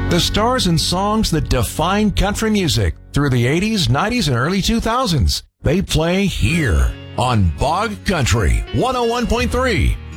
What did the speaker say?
The stars and songs that define country music through the 80s, 90s, and early 2000s. They play here on Bog Country 101.3.